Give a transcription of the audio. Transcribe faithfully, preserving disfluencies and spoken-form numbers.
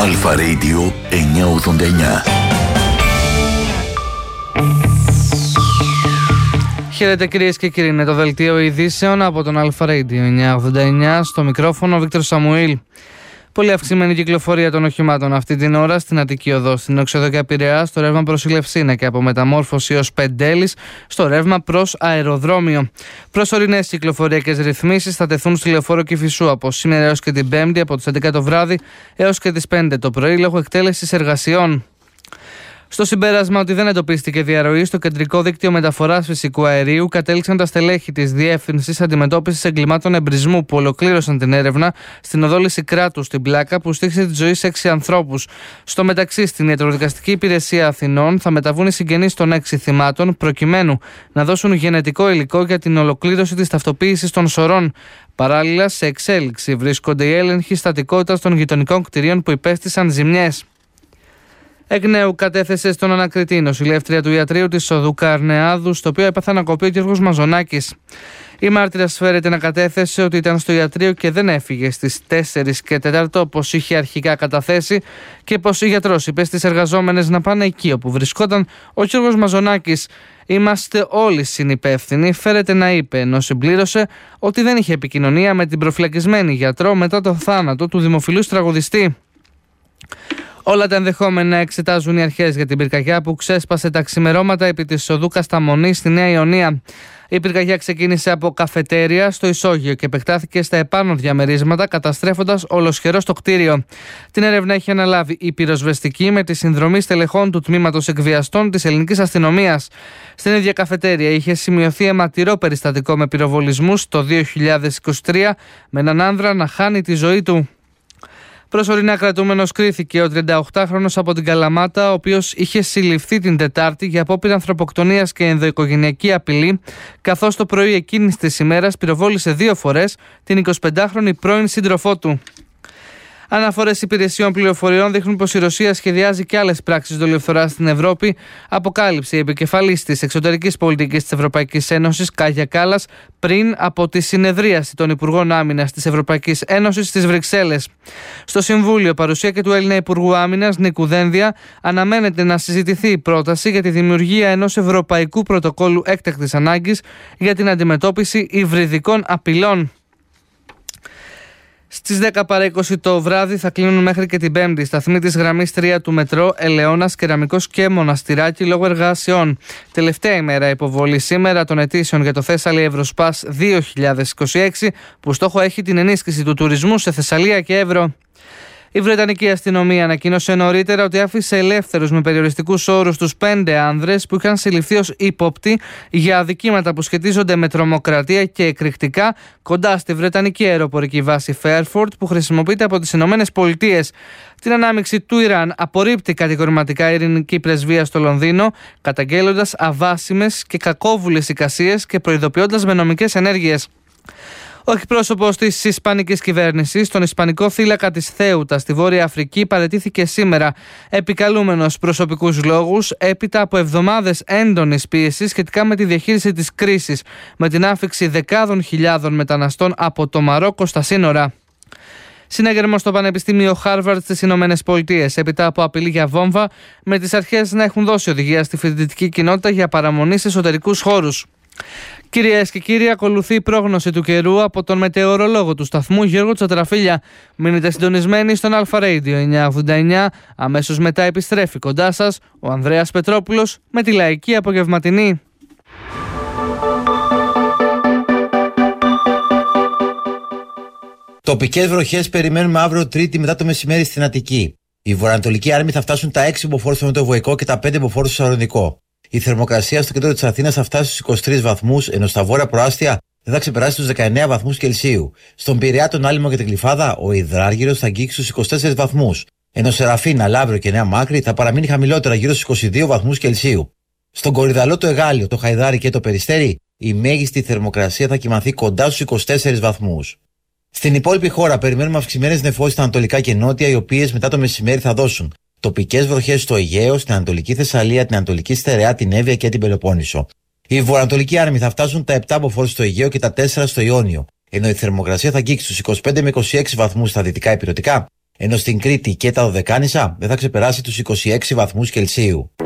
Αλφα Radio εννιακόσια ογδόντα εννιά. Χαίρετε κυρίες και κύριοι, είναι το δελτίο ειδήσεων από τον Αλφα Radio εννιακόσια ογδόντα εννιά. Στο μικρόφωνο ο Βίκτορ Σαμουήλ. Πολύ αυξημένη κυκλοφορία των οχημάτων αυτή την ώρα στην Αττική Οδό, στην Οξυδοκία Πειραιά, στο ρεύμα προς Ηλευσίνα και από Μεταμόρφωση ως Πεντέλης, στο ρεύμα προς Αεροδρόμιο. Προσωρινές κυκλοφοριακές ρυθμίσεις θα τεθούν στη Λεωφόρο Κηφισού από σήμερα έως και την Πέμπτη, από τις έντεκα το βράδυ έως και τις πέντε το πρωί, λόγω εκτέλεσης εργασιών. Στο συμπέρασμα ότι δεν εντοπίστηκε διαρροή στο κεντρικό δίκτυο μεταφοράς φυσικού αερίου, κατέληξαν τα στελέχη της Διεύθυνσης Αντιμετώπισης Εγκλημάτων Εμπρισμού που ολοκλήρωσαν την έρευνα στην οδό Λυσικράτου στην Πλάκα που στήχησε τη ζωή σε έξι ανθρώπους. Στο μεταξύ, στην Ιατροδικαστική Υπηρεσία Αθηνών θα μεταβούν οι συγγενείς των έξι θυμάτων προκειμένου να δώσουν γενετικό υλικό για την ολοκλήρωση της ταυτοποίησης των σωρών. Παράλληλα, σε εξέλιξη βρίσκονται οι έλεγχοι στατικότητας των γειτονικών κτηρίων που υπέστησαν ζημιές. Εκ νέου κατέθεσε στον ανακριτή νοσηλεύτρια του ιατρείου της Οδού Καρνεάδου, στο οποίο έπαθε ανακοπή ο Γιώργος Μαζονάκης. Η μάρτυρας φέρεται να κατέθεσε ότι ήταν στο ιατρείο και δεν έφυγε στις τέσσερις και τέσσερα όπως είχε αρχικά καταθέσει και πως ο γιατρός είπε στις εργαζόμενες να πάνε εκεί όπου βρισκόταν ο Γιώργος Μαζονάκης. «Είμαστε όλοι συνυπεύθυνοι», φέρεται να είπε, ενώ συμπλήρωσε ότι δεν είχε επικοινωνία με την προφυλακισμένη γιατρό μετά το θάνατο του δημοφιλούς τραγουδιστή. Όλα τα ενδεχόμενα εξετάζουν οι αρχές για την πυρκαγιά που ξέσπασε τα ξημερώματα επί της οδού Κασταμονή στη Νέα Ιωνία. Η πυρκαγιά ξεκίνησε από καφετέρια στο ισόγειο και επεκτάθηκε στα επάνω διαμερίσματα, καταστρέφοντας ολοσχερός το κτίριο. Την έρευνα έχει αναλάβει η πυροσβεστική με τη συνδρομή στελεχών του τμήματος εκβιαστών της ελληνικής αστυνομίας. Στην ίδια καφετέρια είχε σημειωθεί αιματηρό περιστατικό με πυροβολισμούς το δύο χιλιάδες είκοσι τρία, με έναν άνδρα να χάνει τη ζωή του. Προσωρινά κρατούμενος κρίθηκε ο τριανταοκτάχρονος από την Καλαμάτα, ο οποίος είχε συλληφθεί την Τετάρτη για απόπειρα ανθρωποκτονίας και ενδοοικογενειακή απειλή, καθώς το πρωί εκείνης της ημέρας πυροβόλησε δύο φορές την εικοσιπεντάχρονη πρώην σύντροφό του. Αναφορές υπηρεσιών πληροφοριών δείχνουν πως η Ρωσία σχεδιάζει και άλλες πράξεις δολιοφθοράς στην Ευρώπη, αποκάλυψε η επικεφαλής της εξωτερικής πολιτικής της Ευρωπαϊκής Ένωσης, Κάγια Κάλλας, πριν από τη συνεδρίαση των Υπουργών Άμυνας της Ευρωπαϊκής Ένωσης στις Βρυξέλλες. Στο Συμβούλιο, παρουσία και του Έλληνα Υπουργού Άμυνας, Νίκου Δένδια, αναμένεται να συζητηθεί η πρόταση για τη δημιουργία ενός Ευρωπαϊκού Πρωτοκόλου Έκτακτης Ανάγκης για την αντιμετώπιση υβριδικών απειλών. Στις δέκα παρά είκοσι το βράδυ θα κλείνουν μέχρι και την Πέμπτη οι σταθμοί της γραμμής τρία του μετρό Ελαιώνας, Κεραμικός και Μοναστηράκι λόγω εργάσεων. Τελευταία ημέρα υποβολή σήμερα των αιτήσεων για το Θέσσαλι Ευρωσπάς δύο χιλιάδες είκοσι έξι, που στόχο έχει την ενίσχυση του τουρισμού σε Θεσσαλία και Εύρο. Η Βρετανική αστυνομία ανακοίνωσε νωρίτερα ότι άφησε ελεύθερους με περιοριστικούς όρους τους πέντε άνδρες που είχαν συλληφθεί ως ύποπτοι για αδικήματα που σχετίζονται με τρομοκρατία και εκρηκτικά κοντά στη Βρετανική αεροπορική βάση Fairford που χρησιμοποιείται από τις Ηνωμένες Πολιτείες. Την ανάμειξη του Ιράν απορρίπτει κατηγορηματικά η ειρηνική πρεσβεία στο Λονδίνο, καταγγέλλοντας αβάσιμες και κακόβουλες εικασίες και προειδοποιώντας με νομικές ενέργειες. Ο εκπρόσωπος της Ισπανικής κυβέρνησης, τον Ισπανικό θύλακα της Θέουτα στη Βόρεια Αφρική, παραιτήθηκε σήμερα επικαλούμενος προσωπικούς λόγους έπειτα από εβδομάδες έντονης πίεσης σχετικά με τη διαχείριση της κρίσης, με την άφιξη δεκάδων χιλιάδων μεταναστών από το Μαρόκο στα σύνορα. Συνέγερμο στο Πανεπιστήμιο Χάρβαρντ στις Ηνωμένες Πολιτείες, έπειτα από απειλή για βόμβα, με τις αρχές να έχουν δώσει οδηγία στη φοιτητική κοινότητα για παραμονή σε εσωτερικούς χώρους. Κυρίες και κύριοι, ακολουθεί η πρόγνωση του καιρού από τον μετεωρολόγο του σταθμού Γιώργο Τσατραφίλια. Μείνετε συντονισμένοι στον Αλφα Radio εννιακόσια ογδόντα εννιά. Αμέσως μετά επιστρέφει κοντά σας ο Ανδρέας Πετρόπουλος με τη λαϊκή απογευματινή. Τοπικές βροχές περιμένουμε αύριο Τρίτη μετά το μεσημέρι στην Αττική. Οι βορειοανατολικοί άρμοι θα φτάσουν τα έξι μποφόρ στο Νοτιοβοϊκό και τα πέντε μποφόρ στο Σαλονικό. Η θερμοκρασία στο κέντρο της Αθήνας θα φτάσει στους είκοσι τρεις βαθμούς, ενώ στα βόρεια προάστια δεν θα ξεπεράσει τους δεκαεννέα βαθμούς Κελσίου. Στον Πειραιά, τον Άλυμο και την Γλυφάδα, ο υδράργυρος θα αγγίξει στους είκοσι τέσσερις βαθμούς, ενώ σε Ραφίνα, Λαύριο και Νέα Μάκρη θα παραμείνει χαμηλότερα γύρω στους είκοσι δύο βαθμούς Κελσίου. Στον Κορυδαλό, το Εγάλιο, το Χαϊδάρι και το Περιστέρι, η μέγιστη θερμοκρασία θα κυμανθεί κοντά στους είκοσι τέσσερις βαθμούς. Στην υπόλοιπη χώρα περιμένουμε αυξημένες νεφώσεις στα ανατολικά και νότια, οι οποίες μετά το μεσημέρι θα δώσουν τοπικές βροχές στο Αιγαίο, στην Ανατολική Θεσσαλία, την Ανατολική Στερεά, την Εύβοια και την Πελοπόννησο. Οι βορειοανατολικοί άρμοι θα φτάσουν τα επτά μποφόρ στο Αιγαίο και τα τέσσερα στο Ιόνιο, ενώ η θερμοκρασία θα αγγίξει στους είκοσι πέντε με είκοσι έξι βαθμούς στα δυτικά ηπειρωτικά Ενώ στην Κρήτη και τα Δωδεκάνησα δεν θα ξεπεράσει τους είκοσι έξι βαθμούς Κελσίου.